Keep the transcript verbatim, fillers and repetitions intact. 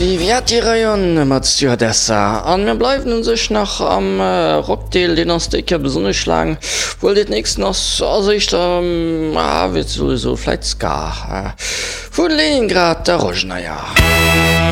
Viatireion mat Stewardessa. An mir bleiwen un sech nach am äh, Rockdeel den ass Dicker besonne schlang. Wol dit nächsten ass as ich ähm, ah, wit sowieso fleit ska. Äh. Vun Leningrad der Rogenaier.